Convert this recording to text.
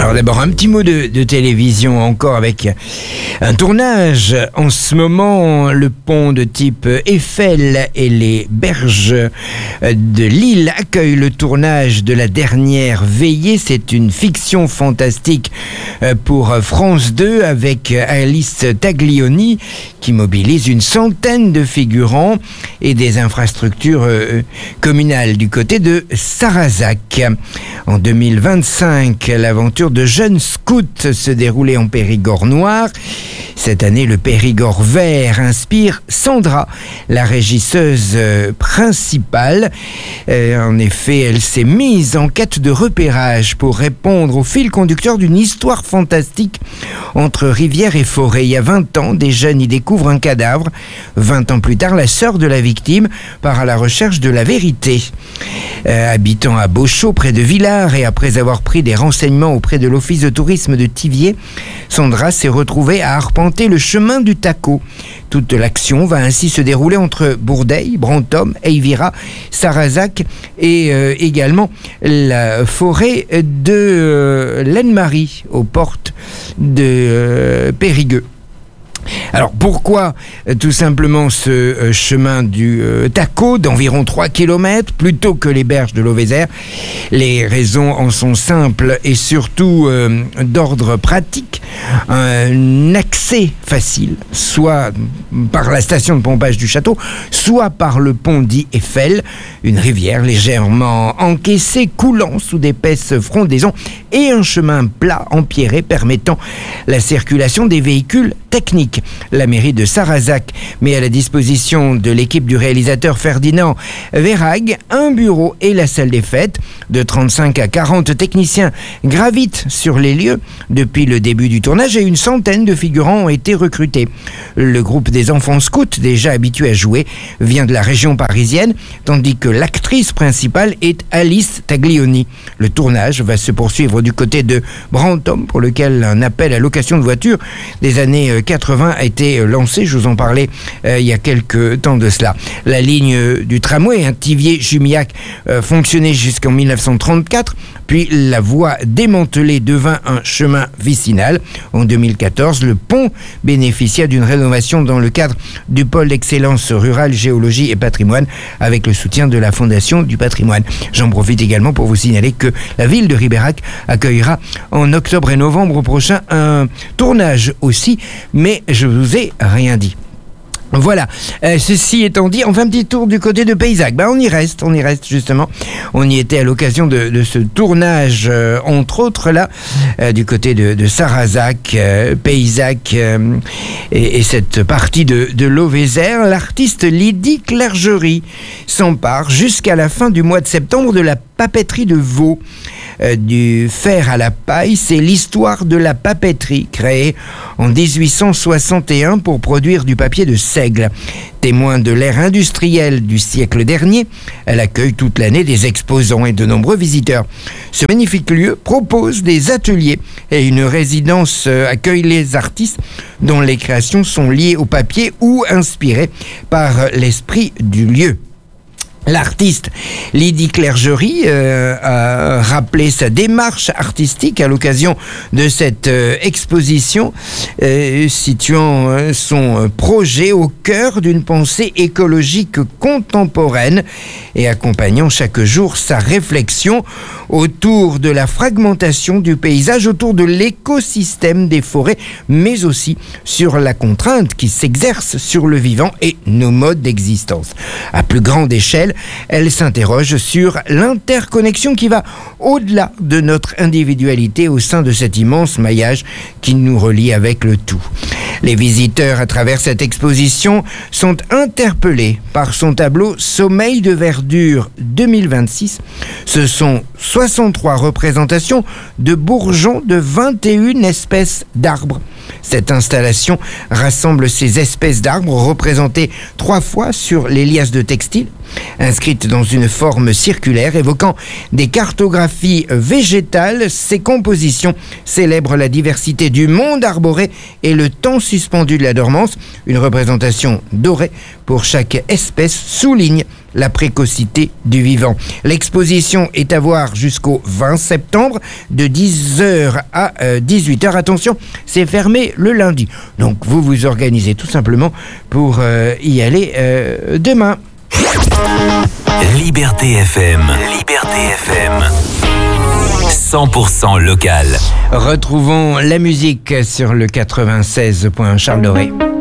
Alors d'abord un petit mot de télévision encore avec un tournage. En ce moment, le pont de type Eiffel et les berges de Lille accueillent le tournage de la dernière veillée. C'est une fiction fantastique pour France 2 avec Alice Taglioni qui mobilise une centaine de figurants et des infrastructures communales du côté de Sarrazac. En 2025, l'aventure de jeunes scouts se déroulait en Périgord noir. Cette année, le Périgord vert inspire Sandra, la régisseuse principale. En effet, elle s'est mise en quête de repérage pour répondre au fil conducteur d'une histoire fantastique entre rivière et forêt. Il y a 20 ans, des jeunes y découvrent un cadavre. 20 ans plus tard, la sœur de la victime part à la recherche de la vérité. Habitant à Beauchaux, près de Villars, et après avoir pris des renseignements auprès de l'office de tourisme de Thiviers, Sandra s'est retrouvée à arpenter le chemin du Taco. Toute l'action va ainsi se dérouler entre Bourdeil, Brantôme, Eyvira, Sarrazac et également la forêt de l'Aisne-Marie, aux portes de Périgueux. Alors pourquoi tout simplement ce chemin du Taco d'environ 3 km plutôt que les berges de l'Auvézère? Les raisons en sont simples et surtout d'ordre pratique. Un accès facile, soit par la station de pompage du château, soit par le pont dit Eiffel, une rivière légèrement encaissée coulant sous d'épaisses frondaisons et un chemin plat empierré permettant la circulation des véhicules techniques. La mairie de Sarrazac met à la disposition de l'équipe du réalisateur Ferdinand Verhaeghe un bureau et la salle des fêtes. De 35 à 40 techniciens gravitent sur les lieux depuis le début du tournage et une centaine de figurants ont été recrutés. Le groupe des enfants scouts, déjà habitués à jouer, vient de la région parisienne, tandis que l'actrice principale est Alice Taglioni. Le tournage va se poursuivre du côté de Brantôme, pour lequel un appel à location de voitures des années 80 a été lancé. Je vous en parlais il y a quelques temps de cela. La ligne du tramway, Thiviers-Jumillac, fonctionnait jusqu'en 1934, puis la voie démantelée devint un chemin vicinal. En 2014, le pont bénéficia d'une rénovation dans le cadre du pôle d'excellence rurale, géologie et patrimoine, avec le soutien de la Fondation du patrimoine. J'en profite également pour vous signaler que la ville de Ribérac accueillera en octobre et novembre prochain un tournage aussi, mais je vous ai rien dit. Voilà, ceci étant dit, on fait un petit tour du côté de Paysac. On y reste justement. On y était à l'occasion de ce tournage, entre autres là, du côté de Sarrazac, Paysac et cette partie de l'Auvézère. L'artiste Lydie Clergerie s'empare jusqu'à la fin du mois de septembre de la papeterie de Vaux. Du fer à la paille, c'est l'histoire de la papeterie créée en 1861 pour produire du papier de seigle. Témoin de l'ère industrielle du siècle dernier, elle accueille toute l'année des exposants et de nombreux visiteurs. Ce magnifique lieu propose des ateliers et une résidence accueille les artistes dont les créations sont liées au papier ou inspirées par l'esprit du lieu. L'artiste Lydie Clergerie a rappelé sa démarche artistique à l'occasion de cette exposition, situant son projet au cœur d'une pensée écologique contemporaine et accompagnant chaque jour sa réflexion autour de la fragmentation du paysage, autour de l'écosystème des forêts, mais aussi sur la contrainte qui s'exerce sur le vivant et nos modes d'existence. À plus grande échelle, elle s'interroge sur l'interconnexion qui va au-delà de notre individualité au sein de cet immense maillage qui nous relie avec le tout. Les visiteurs à travers cette exposition sont interpellés par son tableau Sommeil de verdure 2026. Ce sont 63 représentations de bourgeons de 21 espèces d'arbres. Cette installation rassemble ces espèces d'arbres représentées 3 fois sur les liasses de textiles Inscrites dans une forme circulaire évoquant des cartographies végétales, ces compositions célèbrent la diversité du monde arboré et le temps suspendu de la dormance. Une représentation dorée pour chaque espèce souligne la précocité du vivant. L'exposition est à voir jusqu'au 20 septembre de 10h à 18h. Attention, c'est fermé le lundi. Donc vous vous organisez tout simplement pour y aller demain. Liberté FM. Liberté FM. 100% local. Retrouvons la musique sur le 96. Charles Doré.